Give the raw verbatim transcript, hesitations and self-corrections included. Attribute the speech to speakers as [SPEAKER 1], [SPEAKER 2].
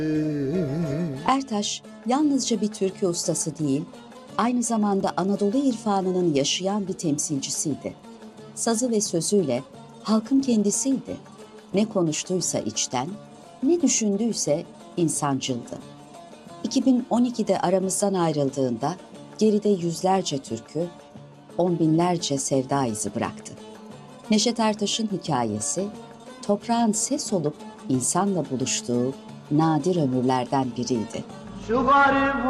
[SPEAKER 1] Ertaş yalnızca bir türkü ustası değil, aynı zamanda Anadolu irfanının yaşayan bir temsilcisiydi. Sazı ve sözüyle halkın kendisiydi. Ne konuştuysa içten, ne düşündüyse insancıldı. iki bin on ikide aramızdan ayrıldığında geride yüzlerce türkü, on binlerce sevda izi bıraktı. Neşet Ertaş'ın hikayesi, toprağın ses olup insanla buluştuğu nadir ömürlerden biriydi.
[SPEAKER 2] Şu garip